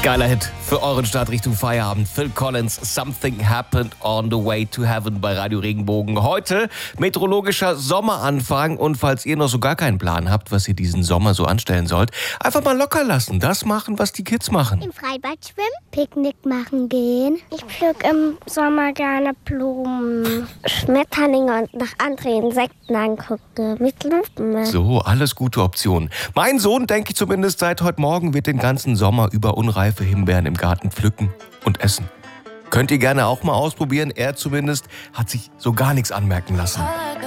Geiler Hit für euren Start Richtung Feierabend. Phil Collins, Something Happened on the Way to Heaven bei Radio Regenbogen. Heute meteorologischer Sommeranfang. Und falls ihr noch so gar keinen Plan habt, was ihr diesen Sommer so anstellen sollt, einfach mal locker lassen. Das machen, was die Kids machen. Im Freibad schwimmen, Picknick machen gehen. Ich pflück im Sommer gerne Blumen, Schmetterlinge und nach anderen Insekten angucke. Mit Lupen. So, alles gute Optionen. Mein Sohn, denke ich zumindest seit heute Morgen, wird den ganzen Sommer über unreife Himbeeren im Garten pflücken und essen. Könnt ihr gerne auch mal ausprobieren. Er zumindest hat sich so gar nichts anmerken lassen.